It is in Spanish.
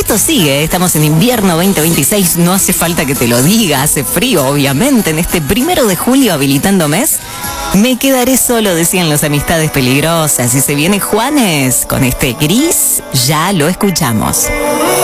esto sigue, estamos en invierno 2026, no hace falta que te lo diga, hace frío, obviamente, en este 1 de julio habilitando mes. Me quedaré solo, decían los Amistades Peligrosas, y se viene Juanes con este Gris, ya lo escuchamos.